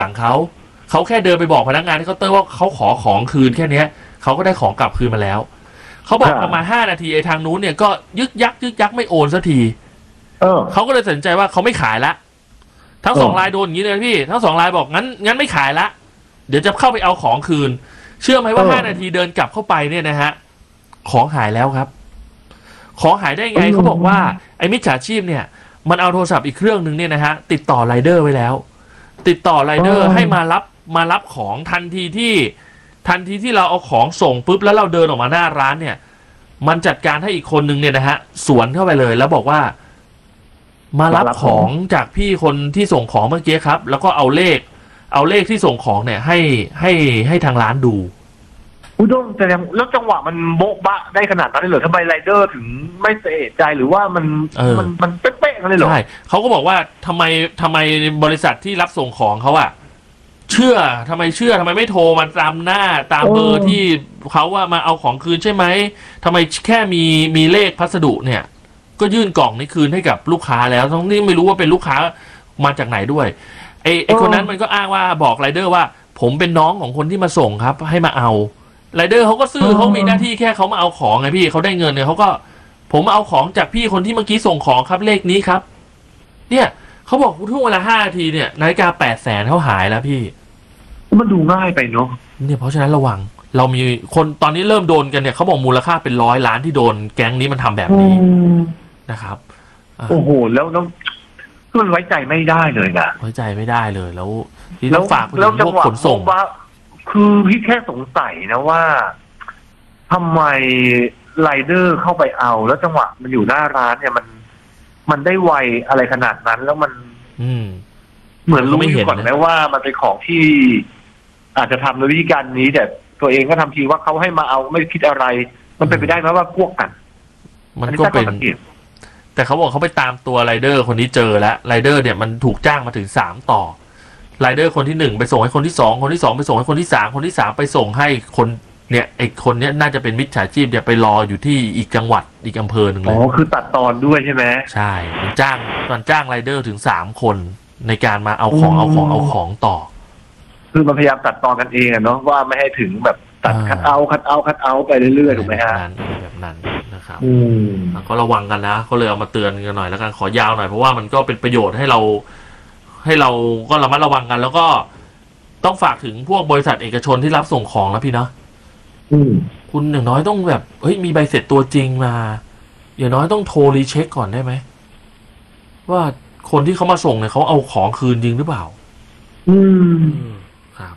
หลังเขาแค่เดินไปบอกพนักงานที่เคาน์เตอร์ว่าเขาขอของคืนแค่นี้เขาก็ได้ของกลับคืนมาแล้วเขาบอกประมาณ5 นาทีไอ้ทางนู้นเนี่ยก็ยึกยักไม่โอนสักทีเขาก็เลยตัดสินใจว่าเขาไม่ขายละทั้ง2 รายโดนอย่างนี้เลยพี่ทั้ง2 รายบอกงั้นไม่ขายละเดี๋ยวจะเข้าไปเอาของคืนเชื่อไหมว่า5 นาทีเดินกลับเข้าไปเนี่ยนะฮะของหายแล้วครับของหายได้ไงเขาบอกว่าไอ้มิจฉาชีพเนี่ยมันเอาโทรศัพท์อีกเครื่องนึงเนี่ยนะฮะติดต่อไรเดอร์ไว้แล้วติดต่อไรเดอร์ให้มารับของทันทีที่เราเอาของส่งปุ๊บแล้วเราเดินออกมาหน้าร้านเนี่ยมันจัดการให้อีกคนนึงเนี่ยนะฮะสวนเข้าไปเลยแล้วบอกว่ามารับของจากพี่คนที่ส่งของเมื่อกี้ครับแล้วก็เอาเลขที่ส่งของเนี่ยให้ทางร้านดูอุ้ยต้องแสดงแล้วจังหวะมันโบ๊ะบะได้ขนาดนั้นเลยเหรอทำไมไรเดอร์ถึงไม่เอะใจหรือว่ามันเป๊ะๆกันเลยเหรอใช่เขาก็บอกว่าทำไมบริษัทที่รับส่งของเขาอะเชื่อทำไมไม่โทรมาตามหน้าตามเบอร์ที่เขาว่ามาเอาของคืนใช่ไหมทำไมแค่มีเลขพัสดุเนี่ยก็ยื่นกล่องนี้คืนให้กับลูกค้าแล้วทั้งนี้ไม่รู้ว่าเป็นลูกค้ามาจากไหนด้วยไอ้คนนั้นมันก็อ้างว่าบอกไรเดอร์ว่าผมเป็นน้องของคนที่มาส่งครับให้มาเอาไรเดอร์เขาก็ซื่อเขามีหน้าที่แค่เขามาเอาของไงพี่เขาได้เงินเนี่ยเขาก็ผมมาเอาของจากพี่คนที่เมื่อกี้ส่งของครับเลขนี้ครับเนี่ยเขาบอกทุกเวลา5 นาทีเนี่ยนาฬิกา800,000เขาหายแล้วพี่มันดูง่ายไปเนาะเนี่ยเพราะฉะนั้นระวังเรามีคนตอนนี้เริ่มโดนกันเนี่ยเขาบอกมูลค่าเป็น100 ล้านที่โดนแก๊งนี้มันทำแบบนี้นะครับโอ้โหแล้วมันไว้ใจไม่ได้เลยนะไว้ใจไม่ได้เลยแล้วที่ต้องฝากไปถึงพวกขนส่งคือพี่แค่สงสัยนะว่าทำไมไรเดอร์เข้าไปเอาแล้วจังหวะมันอยู่หน้าร้านเนี่ยมันได้ไวอะไรขนาดนั้นแล้วมันเหมือนรู้อยู่ก่อนไหมว่ามันเป็นของที่อาจจะทำโดยวิธีการนี้แต่ตัวเองก็ทำทีว่าเขาให้มาเอาไม่คิดอะไรมันเป็นไปได้ไหมว่าพวกกันมันก็เป็นแต่เขาบอกเขาไปตามตัวไรเดอร์คนนี้เจอแล้วไรเดอร์เนี่ยมันถูกจ้างมาถึง3 ต่อไรเดอร์คนที่1ไปส่งให้คนที่2คนที่2ไปส่งให้คนที่3คนที่3ไปส่งให้คนเนี่ยไอ้คนเนี้ยน่าจะเป็นมิจฉาชีพเนี่ยไปรออยู่ที่อีกจังหวัดอีกอำเภอหนึ่งเลยคือตัดตอนด้วยใช่ไหมใช่มันจ้างไรเดอร์ถึง3 คนในการมาเอาของต่อคือมันพยายามตัดตอนกันเองเนาะว่าไม่ให้ถึงแบบตัดคัดเอาไปเรื่อยๆถูกไหมฮะแบบนั้นนะครับก็ระวังกันนะเขาเลยเอามาเตือนกันหน่อยแล้วกันขอยาวหน่อยเพราะว่ามันก็เป็นประโยชน์ให้เราก็ระมัดระวังกันแล้วก็ต้องฝากถึงพวกบริษัทเอกชนที่รับส่งของนะพี่เนาะคุณอย่างน้อยต้องแบบมีใบเสร็จตัวจริงมาอย่างน้อยต้องโทรรีเช็คก่อนได้ไหมว่าคนที่เขามาส่งเนี่ยเขาเอาของคืนจริงหรือเปล่าครับ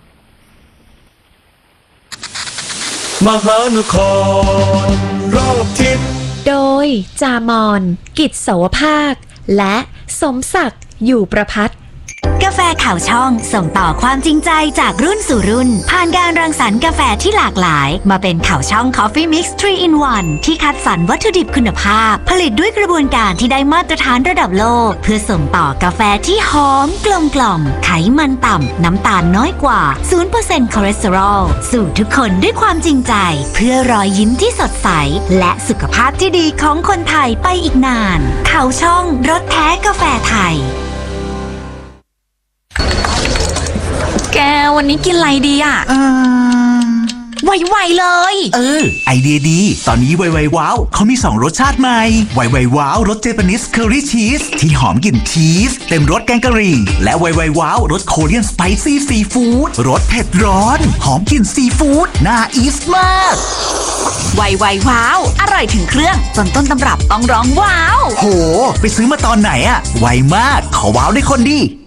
มหานครรอบทิศโดยจามอนกิจเสาวภาคและสมศักดิ์อยู่ประภัตกาแฟข่าวช่องส่งต่อความจริงใจจากรุ่นสู่รุ่นผ่านการรังสรรค์กาแฟที่หลากหลายมาเป็นข่าวช่อง Coffee Mix 3 in 1 ที่คัดสรรวัตถุดิบคุณภาพผลิตด้วยกระบวนการที่ได้มาตรฐานระดับโลกเพื่อส่งต่อกาแฟที่หอมกลมกล่อมไขมันต่ำน้ำตาลน้อยกว่า 0% คอเลสเตอรอลสู่ทุกคนด้วยความจริงใจเพื่อรอยยิ้มที่สดใสและสุขภาพที่ดีของคนไทยไปอีกนานข่าวช่องรสแท้กาแฟไทยแกวันนี้กินอะไรดีอ่ะไวๆเลยไอเดียดีตอนนี้ไวๆว้าวเขามี2 รสชาติใหม่ไวๆว้าวรสเจแปนิสเคอรี่ชีสที่หอมกลิ่นชีสเต็มรสแกงกะหรี่และไวๆว้าวรสโคเรียนสไปซี่ซีฟู้ดรสเผ็ดร้อนหอมกลิ่นซีฟู้ดน่าอีสมากไวๆว้าวอร่อยถึงเครื่องจนต้นตำรับต้องร้องว้าวโหไปซื้อมาตอนไหนอะไวมากขอว้าวได้คนดี